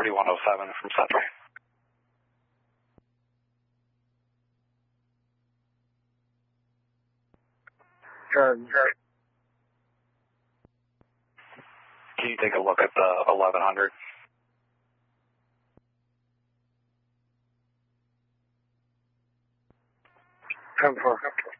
4107 from Central. Sure. Can you take a look at the 1100? Come for.